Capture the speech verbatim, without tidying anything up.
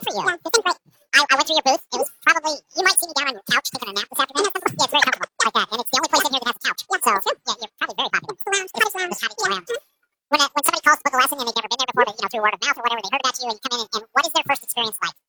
for you. Yeah, it's been great. I, I went through your booth. It was probably, you might see me down on your couch taking a nap this afternoon. Yeah, it's very comfortable. Like that. And it's the only place in here that has a couch. Yeah, so, yeah, you're probably very popular. The lounge, the cottage lounge. The cottage lounge. When, a, when somebody calls to book a lesson and they've never been there before, but, you know, through word of mouth or whatever, they heard about you and you come in, and, and what is their first experience like?